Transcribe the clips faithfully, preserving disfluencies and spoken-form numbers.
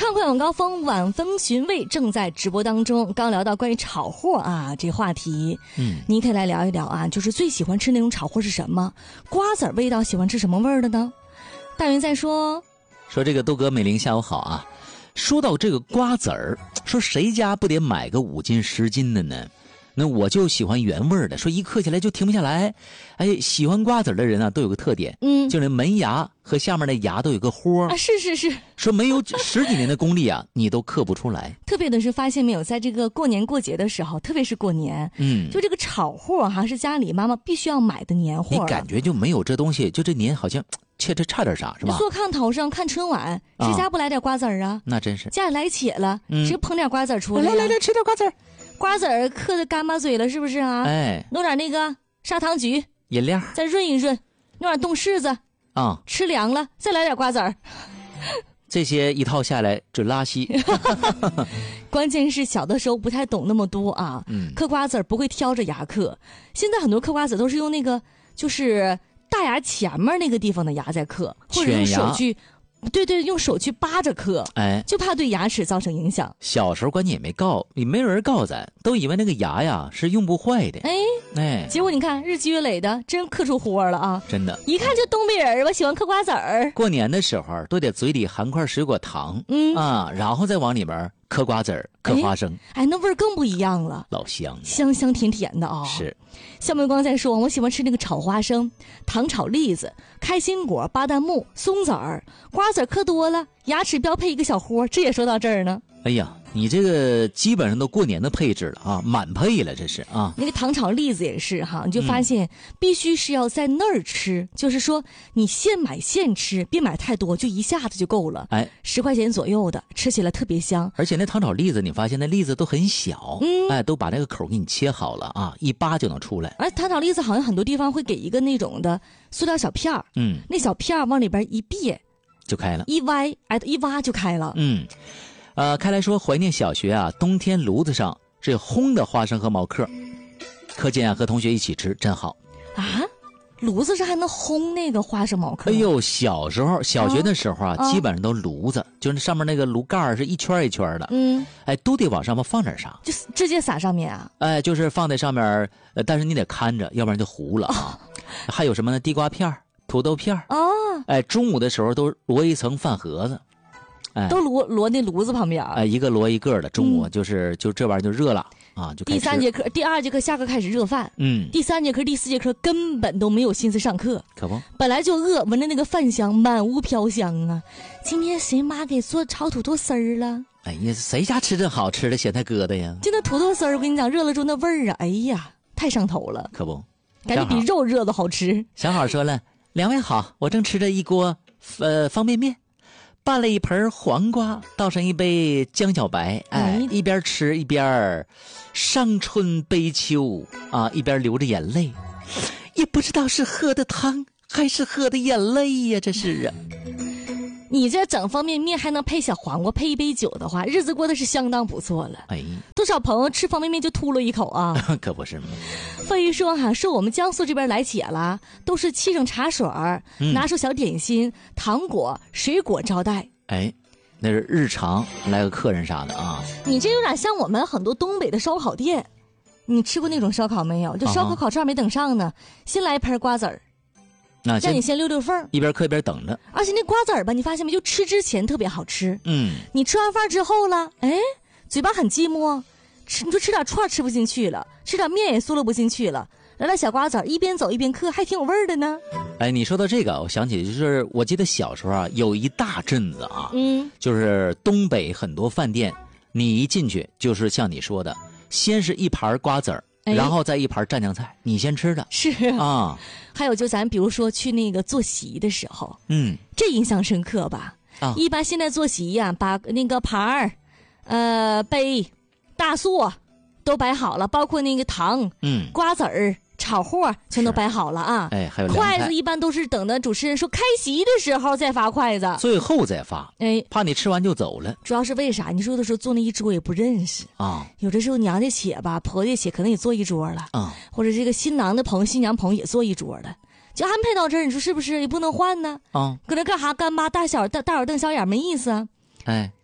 畅快晚高峰，晚风寻味正在直播当中。刚聊到关于炒货啊这话题，嗯，你可以来聊一聊啊，就是最喜欢吃那种炒货是什么？瓜子味道喜欢吃什么味儿的呢？大云在说， 说这个豆哥美玲下午好啊。说到这个瓜子儿，说谁家不得买个五斤十斤的呢？那我就喜欢原味的，说一嗑起来就停不下来。哎，喜欢瓜子的人啊，都有个特点，嗯，就是门牙和下面的牙都有个豁啊，是是是， 说没有十几年的功力啊，你都嗑不出来。 特别的是发现没有，在这个过年过节的时候，特别是过年，嗯，就这个炒货哈，是家里妈妈必须要买的年货。 你感觉就没有这东西，就这年好像切这差点啥是吧？ 坐炕头上看春晚，谁家不来点瓜子儿啊？ 那真是家里来且了， 嗯、 谁捧点瓜子儿出来？ 来来来，吃点瓜子儿。 瓜子儿嗑的干巴嘴了，是不是啊？ 哎， 弄点那个砂糖橘饮料， 再润一润，弄点冻柿子啊、嗯， 吃凉了，再来点瓜子儿。 这些一套下来准拉稀。 关键是小的时候不太懂那么多啊，嗯，嗑瓜子儿不会挑着牙嗑。现在很多嗑瓜子都是用那个就是大牙前面那个地方的牙在嗑，或者用手去。对对，用手去扒着嗑，哎，就怕对牙齿造成影响。 小时候关键也没告，也没有人告咱，都以为那个牙呀是用不坏的。 哎哎，结果你看日积月累的，真嗑出豁了啊！ 真的， 一看就东北人，我喜欢嗑瓜子儿。 过年的时候都得嘴里含块水果糖，嗯啊，然后再往里边嗑瓜子儿、嗑花生， 哎，那味儿更不一样了， 老香， 香香甜甜的啊、哦。 是。 夏梅光在说，我喜欢吃那个炒花生、糖炒栗子、开心果、巴旦木、松子儿、瓜子嗑多了，牙齿标配一个小豁，这也说到这儿呢。 哎呀，你这个基本上都过年的配置了啊，满配了，这是啊。 那个糖炒栗子也是哈，你就发现必须是要在那儿吃，嗯、就是说你现买现吃，别买太多，就一下子就够了。哎，十块钱左右的，吃起来特别香。 而且那糖炒栗子，你发现那栗子都很小，嗯，哎，都把那个口给你切好了啊，一扒就能出来。 而糖炒栗子好像很多地方会给一个那种的塑料小片儿，嗯，那小片儿往里边一别就开了， 一歪哎一挖就开了， 嗯。呃，开来说怀念小学啊，冬天炉子上这烘的花生和毛嗑，课间啊和同学一起吃真好啊。炉子上还能烘那个花生毛嗑？ 哎呦，小时候小学的时候啊，啊基本上都炉子，就是上面那个炉盖是一圈一圈的，嗯，哎，都得往上面放点啥， 就直接撒上面啊？ 哎，就是放在上面，呃，但是你得看着，要不然就糊了啊。哦、还有什么呢？地瓜片、土豆片哦，哎，中午的时候都摞一层饭盒子。 哎，都摞摞那炉子旁边， 哎，一个摞一个的。中午就是、嗯、就这玩意儿就热了啊，就开始。 第三节课、第二节课下课开始热饭，嗯，第三节课、第四节课根本都没有心思上课， 可不， 本来就饿，闻着那个饭香，满屋飘香啊。今天谁妈给做炒土豆丝儿了？ 哎呀，谁家吃这好吃的咸菜疙瘩呀？ 就那土豆丝儿，我跟你讲，热了之后那味儿啊，哎呀，太上头了， 可不， 感觉比肉热的好吃。 小好说了，两位好，我正吃着一锅呃方便面。拌了一盆黄瓜，倒上一杯江小白，哎，嗯、一边吃一边伤春悲秋啊，一边流着眼泪，也不知道是喝的汤还是喝的眼泪呀，这是啊。 你这整方便面还能配小黄瓜，配一杯酒的话，日子过得是相当不错了。哎，多少朋友吃方便面就吐了一口啊， 可不是吗？ 凤玉说哈、啊，说我们江苏这边来姐了，都是沏上茶水儿、嗯，拿出小点心、糖果、水果招待。 哎，那是日常来个客人啥的啊。 你这有点像我们很多东北的烧烤店，你吃过那种烧烤没有？就烧烤烤串没等上呢，先来一盆瓜子儿。 那让你先溜溜缝， 一边嗑一边等着。 而且那瓜子儿吧，你发现没？就吃之前特别好吃。嗯，你吃完饭之后了，哎，嘴巴很寂寞，吃你说吃点串吃不进去了，吃点面也嗦了不进去了。来了小瓜子儿，一边走一边嗑，还挺有味儿的呢。 哎，你说到这个，我想起就是我记得小时候啊，有一大阵子啊，嗯，就是东北很多饭店，你一进去就是像你说的，先是一盘瓜子儿。然后再一盘蘸酱菜，你先吃的是啊。还有就咱比如说去那个做洗衣的时候，嗯，这印象深刻吧？啊，一般现在做洗衣啊，把那个盘儿、呃杯、大塑都摆好了，包括那个糖、嗯、瓜子儿、炒货全都摆好了啊。 哎，还有筷子一般都是等的主持人说开席的时候再发筷子， 最后再发。哎，怕你吃完就走了。 主要是为啥？你说的时候坐那一桌也不认识啊。有的时候娘家且吧，婆家且可能也坐一桌了啊，或者这个新郎的朋友、新娘朋友也坐一桌了，就安排到这儿，你说是不是？也不能换呢啊。搁那干哈？干巴大小大大眼瞪小眼没意思啊。哎，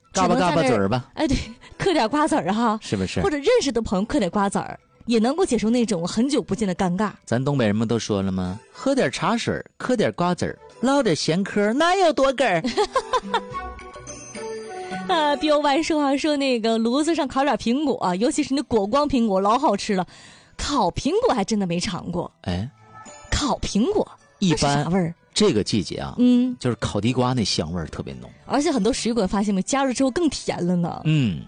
嘎巴嘎巴嘴儿吧。 哎，对，嗑点瓜子儿哈， 是不是？ 或者认识的朋友嗑点瓜子儿，也能够解除那种很久不见的尴尬。 咱东北人们都说了吗？喝点茶水，嗑点瓜子儿，唠点闲嗑，哪有多根儿？ 啊，彪完说话说那个炉子上烤点苹果、啊，尤其是那果光苹果，老好吃了。烤苹果还真的没尝过。 哎， 烤苹果一般啥味儿？ 这个季节啊，嗯，就是烤地瓜那香味儿特别浓， 而且很多水果发现没，加热之后更甜了呢。 嗯。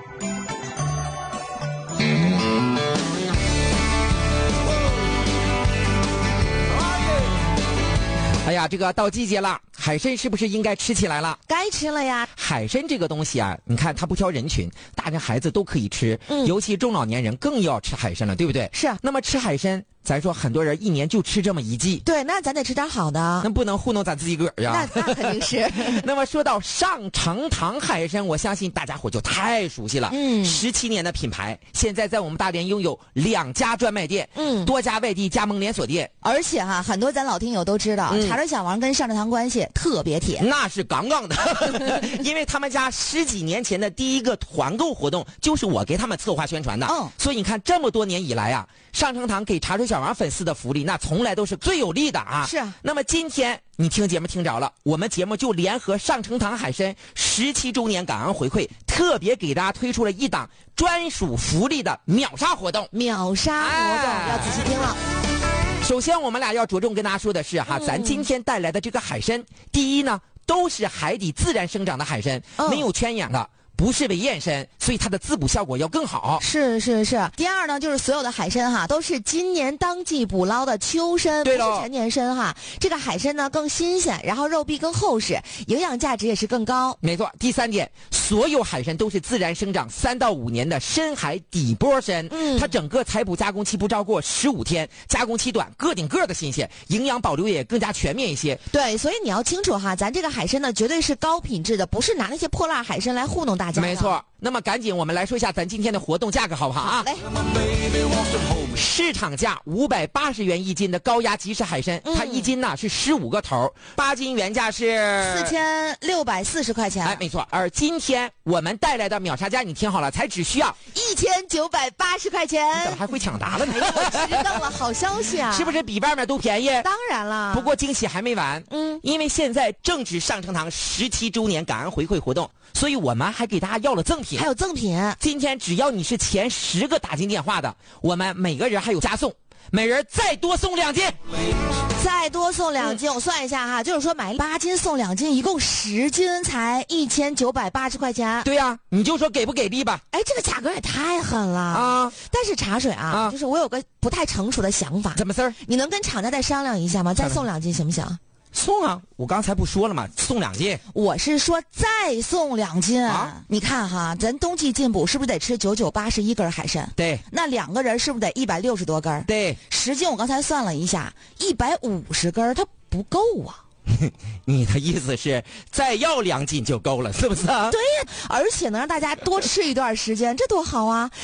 哎呀，这个到季节了，海参是不是应该吃起来了？ 该吃了呀。 海参这个东西啊，你看它不挑人群，大人孩子都可以吃，嗯，尤其中老年人更要吃海参了，对不对？ 是。 那么吃海参，咱说很多人一年就吃这么一季， 对，那咱得吃点好的， 那不能糊弄咱自己个儿呀。 那那肯定是。 那么说到上城堂海参，我相信大家伙就太熟悉了。嗯，十七年的品牌，现在在我们大连拥有两家专卖店，嗯，多家外地加盟连锁店， 而且哈，很多咱老听友都知道，嗯、茶水小王跟上城堂关系特别铁， 那是杠杠的，因为他们家十几年前的第一个团购活动就是我给他们策划宣传的，嗯，所以你看这么多年以来啊，上城堂给茶水小王粉丝的福利，那从来都是最有利的啊。 是。 那么今天你听节目听着了，我们节目就联合上城堂海参十七周年感恩回馈，特别给大家推出了一档专属福利的秒杀活动。 秒杀活动、哎、要仔细听了。 首先我们俩要着重跟大家说的是哈、嗯，咱今天带来的这个海参，第一呢，都是海底自然生长的海参，嗯、没有圈养的。不是为验参，所以它的滋补效果要更好。 是是是。第二呢，就是所有的海参哈，都是今年当季捕捞的秋参，不是陈年参哈。这个海参呢更新鲜，然后肉壁更厚实，营养价值也是更高。 没错。第三点，所有海参都是自然生长三到五年的深海底波参，嗯，它整个采捕加工期不超过十五天，加工期短，个顶个的新鲜，营养保留也更加全面一些。 对，所以你要清楚哈，咱这个海参呢绝对是高品质的，不是拿那些破烂海参来糊弄大家。 没错。那么赶紧我们来说一下咱今天的活动价格好不好啊？ 好嘞。 市场价五百八十元一斤的高压即食海参，嗯、它一斤呢是十五个头，八斤原价是四千六百四十块钱。 哎，没错。而今天我们带来的秒杀价，你听好了，才只需要一千九百八十块钱。 你怎么还会抢答了呢？ 哎呦，知道了，好消息啊！ 是不是比外面都便宜？ 当然了。 不过惊喜还没完，嗯，因为现在正值上城堂十七周年感恩回馈活动，所以我们还给大家要了赠品。 还有赠品， 今天只要你是前十个打进电话的，我们每个人还有加送，每人再多送两斤， 再多送两斤。嗯、我算一下哈，就是说买八斤送两斤，一共十斤才一千九百八十块钱。 对呀、啊，你就说给不给力吧？ 哎，这个价格也太狠了啊！但是茶水啊，啊就是我有个不太成熟的想法。 怎么事儿？ 你能跟厂家再商量一下吗？再送两斤行不行？ 送啊！我刚才不说了吗？送两斤。 我是说再送两斤啊！你看哈，咱冬季进补是不是得吃九九八十一根海参？ 对。 那两个人是不是得一百六十多根？ 对。 十斤我刚才算了一下，一百五十根它不够啊。 你的意思是再要两斤就够了，是不是啊？ 对呀，而且能让大家多吃一段时间，这多好啊！